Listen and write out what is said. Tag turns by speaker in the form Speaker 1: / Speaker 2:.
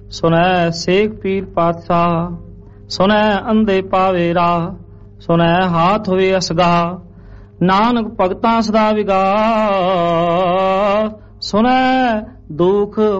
Speaker 1: सुनै सेख पीर पातशाह, सुनै अंधे पावे राह, सुनै हाथ होवे असगा, नानक भगतां सदा विगास, सुनै दुख